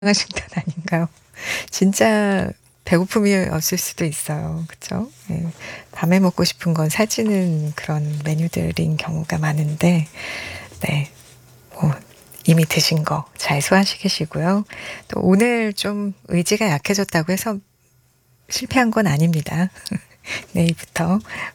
식단 아닌가요? 진짜 배고픔이 없을 수도 있어요. 그쵸? 예. 밤에 먹고 싶은 건 살찌는 그런 메뉴들인 경우가 많은데 네. 뭐 이미 드신 거 잘 소화시키시고요. 또 오늘 좀 의지가 약해졌다고 해서 실패한 건 아닙니다. 내일부터